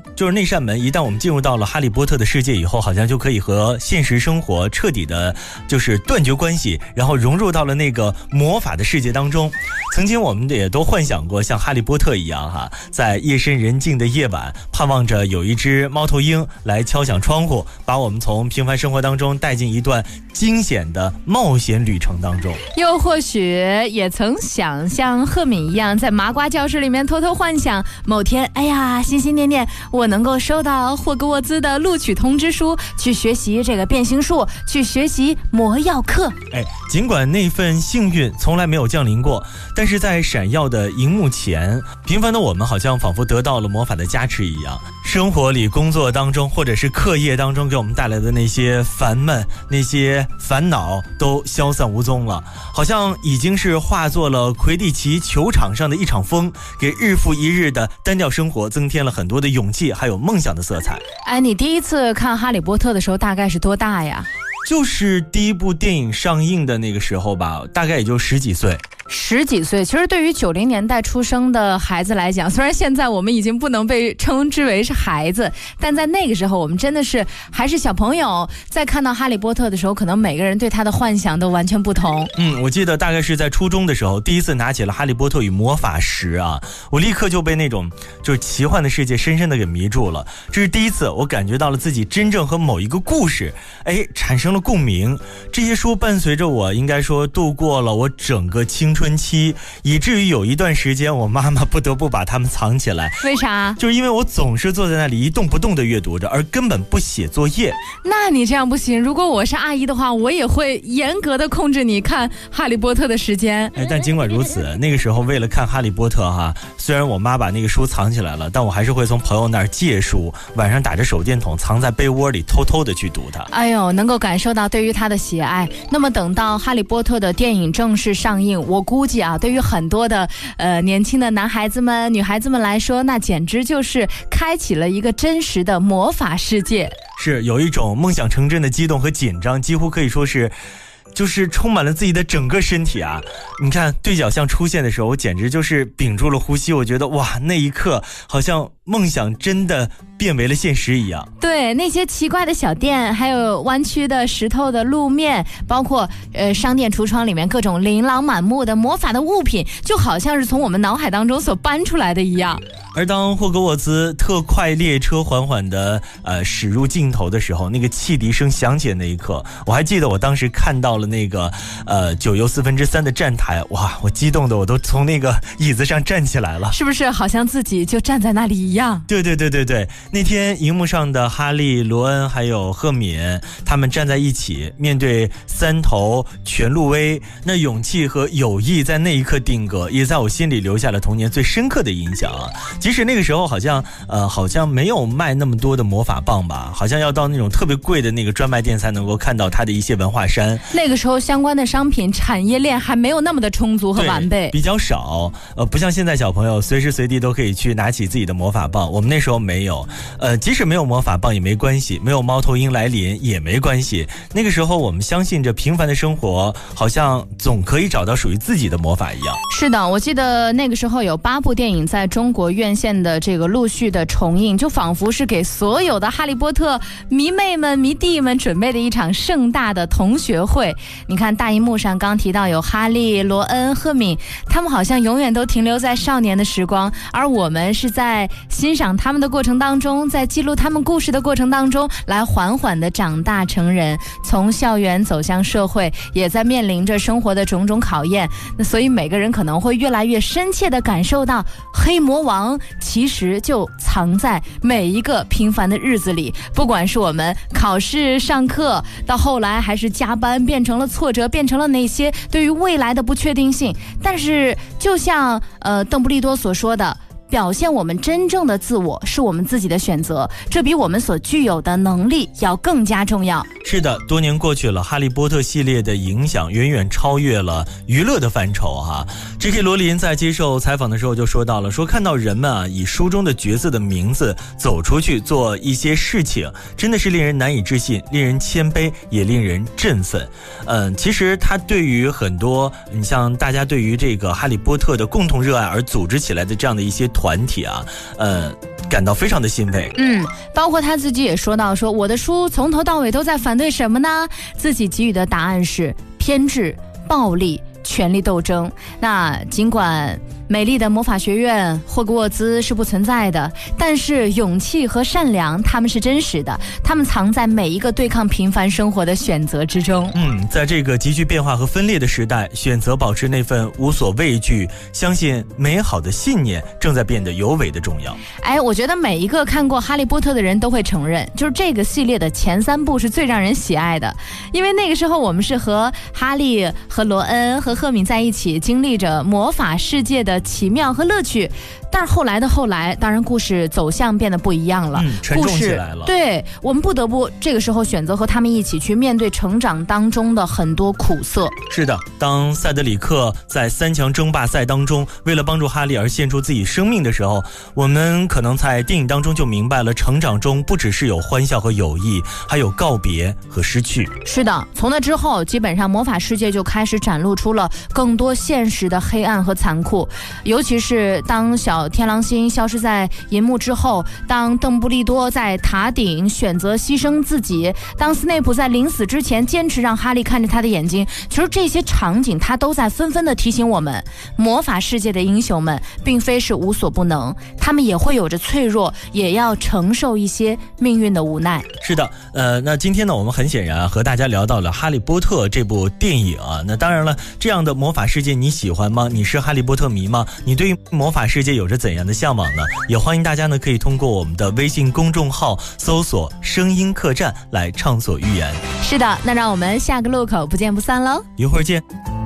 就是那扇门，一旦我们进入到了哈利波特的世界以后，好像就可以和现实生活彻底的就是断绝关系，然后融入到了那个魔法的世界当中。曾经我们也都幻想过像哈利波特一样哈，在夜深人静的夜晚，盼望着有一只猫头鹰来敲响窗户，把我们从平凡生活当中带进一段惊险的冒险旅程当中。 又或许也曾想像赫敏一样，在麻瓜教室里面偷偷幻想某天，哎呀，心心念念我能够收到霍格沃兹的录取通知书，去学习这个变形术，去学习魔药课。 尽管那份幸运从来没有降临过，但是在闪耀的荧幕前，平凡的我们好像仿佛得到了魔法的加持一样。生活里、工作当中，或者是课业当中给我们带来的那些烦闷、那些烦恼都消散无踪了，好像已经是化作了魁地奇球场上的一场风，给日复一日的单调生活增添了很多的勇气还有梦想的色彩。 你第一次看哈利波特的时候大概是多大呀？ 就是第一部电影上映的那个时候吧，大概也就10几岁。 10几岁，其实对于90年代出生的孩子来讲，虽然现在我们已经不能被称之为是孩子，但在那个时候我们真的是还是小朋友，在看到哈利波特的时候，可能每个人对他的幻想都完全不同。 我记得大概是在初中的时候，第一次拿起了哈利波特与魔法石啊，我立刻就被那种就是奇幻的世界深深的给迷住了。这是第一次我感觉到了自己真正和某一个故事产生了共鸣。这些书伴随着我应该说度过了我整个青春期，以至于有一段时间我妈妈不得不把它们藏起来。 为啥？ 就是因为我总是坐在那里一动不动的阅读着，而根本不写作业。 那你这样不行，如果我是阿姨的话，我也会严格的控制你看哈利波特的时间。 但尽管如此，那个时候为了看哈利波特哈，虽然我妈把那个书藏起来了，但我还是会从朋友那儿借书，晚上打着手电筒藏在被窝里偷偷的去读它。 能够感受到对于他的喜爱。那么等到哈利波特的电影正式上映，我估计对于很多的年轻的男孩子们、女孩子们来说，那简直就是开启了一个真实的魔法世界。 是有一种梦想成真的激动和紧张，几乎可以说是就是充满了自己的整个身体啊！你看对角巷出现的时候，我简直就是屏住了呼吸，我觉得哇，那一刻好像梦想真的变为了现实一样。 对，那些奇怪的小店，还有弯曲的石头的路面，包括商店橱窗里面各种琳琅满目的魔法的物品，就好像是从我们脑海当中所搬出来的一样。 而当霍格沃兹特快列车缓缓的驶入镜头的时候，那个汽笛声响起的那一刻，我还记得我当时看到了那个9又3/4的站台，哇，我激动的我都从那个椅子上站起来了。 是不是好像自己就站在那里一样？ 对，那天荧幕上的哈利、罗恩还有赫敏，他们站在一起，面对3头全路威，那勇气和友谊在那一刻定格，也在我心里留下了童年最深刻的影响啊。即使那个时候好像没有卖那么多的魔法棒吧，好像要到那种特别贵的那个专卖店才能够看到它的一些文化衫。 那个时候相关的商品产业链还没有那么的充足和完备， 比较少。不像现在小朋友随时随地都可以去拿起自己的魔法棒，我们那时候没有。即使没有魔法棒也没关系，没有猫头鹰来临也没关系。那个时候我们相信着平凡的生活好像总可以找到属于自己的魔法一样。 是的，我记得那个时候有8部电影在中国院线的这个陆续的重映，就仿佛是给所有的哈利波特迷妹们、迷弟们准备的一场盛大的同学会。你看大荧幕上刚提到有哈利、罗恩、赫敏，他们好像永远都停留在少年的时光，而我们是在欣赏他们的过程当中，在记录他们故事的过程当中，来缓缓的长大成人，从校园走向社会，也在面临着生活的种种考验。那所以每个人可能会越来越深切的感受到，黑魔王其实就藏在每一个平凡的日子里，不管是我们考试上课，到后来还是加班，变成了挫折，变成了那些对于未来的不确定性。但是就像邓布利多所说的，表现我们真正的自我是我们自己的选择，这比我们所具有的能力要更加重要。 是的，多年过去了，哈利波特系列的影响远远超越了娱乐的范畴哈。J.K. 罗琳在接受采访的时候就说到了，说看到人们以书中的角色的名字走出去做一些事情，真的是令人难以置信，令人谦卑，也令人振奋。其实他对于很多你像大家对于这个哈利波特的共同热爱而组织起来的这样的一些团团体啊，感到非常的欣慰。 包括他自己也说到说，我的书从头到尾都在反对什么呢？自己给予的答案是偏执、暴力、权力斗争。那尽管美丽的魔法学院霍格沃兹是不存在的，但是勇气和善良他们是真实的，他们藏在每一个对抗平凡生活的选择之中。 在这个急剧变化和分裂的时代，选择保持那份无所畏惧，相信美好的信念正在变得尤为的重要。 我觉得每一个看过哈利波特的人都会承认，就是这个系列的前3部是最让人喜爱的，因为那个时候我们是和哈利和罗恩和赫敏在一起，经历着魔法世界的奇妙和乐趣。但是后来，当然故事走向变得不一样了， 沉重起来了。 对，我们不得不这个时候选择和他们一起去面对成长当中的很多苦涩。 是的，当塞德里克在3强争霸赛当中为了帮助哈利而献出自己生命的时候，我们可能在电影当中就明白了，成长中不只是有欢笑和友谊，还有告别和失去。 是的，从那之后基本上魔法世界就开始展露出了更多现实的黑暗和残酷，尤其是当小天狼星消失在银幕之后，当邓布利多在塔顶选择牺牲自己，当斯内普在临死之前坚持让哈利看着他的眼睛，其实这些场景他都在纷纷的提醒我们，魔法世界的英雄们并非是无所不能，他们也会有着脆弱，也要承受一些命运的无奈。 是的，那今天呢，我们很显然和大家聊到了《哈利波特》这部电影啊。那当然了，这样的魔法世界你喜欢吗？你是哈利波特迷吗？你对于魔法世界有着怎样的向往呢？也欢迎大家呢可以通过我们的微信公众号搜索声音客栈来畅所欲言。 是的，那让我们下个路口不见不散喽， 一会儿见。